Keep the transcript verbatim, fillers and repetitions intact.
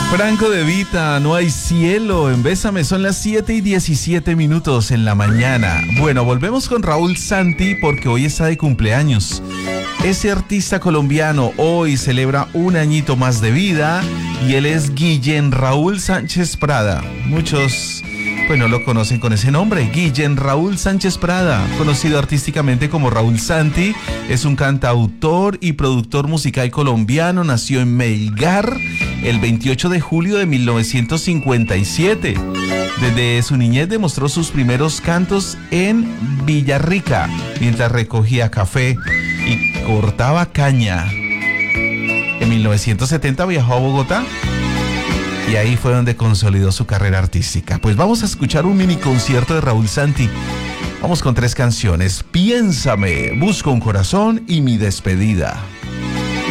Franco De Vita, No hay cielo, en Bésame, son las siete y diecisiete minutos en la mañana. Bueno, volvemos con Raúl Santi porque hoy está de cumpleaños. Ese artista colombiano hoy celebra un añito más de vida y él es Guillén Raúl Sánchez Prada. Muchos, pues no lo conocen con ese nombre, Guillén Raúl Sánchez Prada, conocido artísticamente como Raúl Santi, es un cantautor y productor musical colombiano, nació en Melgar el veintiocho de julio de mil novecientos cincuenta y siete. Desde su niñez demostró sus primeros cantos en Villarrica, mientras recogía café y cortaba caña. En mil novecientos setenta viajó a Bogotá y ahí fue donde consolidó su carrera artística. Pues vamos a escuchar un mini concierto de Raúl Santi. Vamos con tres canciones: Piénsame, Busco un corazón y Mi despedida.